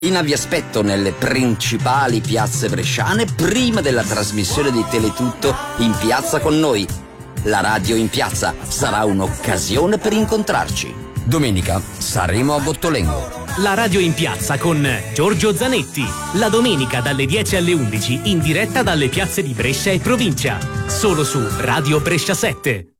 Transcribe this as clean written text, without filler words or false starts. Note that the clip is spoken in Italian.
Vi aspetto nelle principali piazze bresciane prima della trasmissione di Teletutto In Piazza con noi. La radio in piazza sarà un'occasione per incontrarci. Domenica saremo a Gottolengo. La radio in piazza con Giorgio Zanetti. La domenica dalle 10 alle 11 in diretta dalle piazze di Brescia e provincia. Solo su Radio Brescia 7.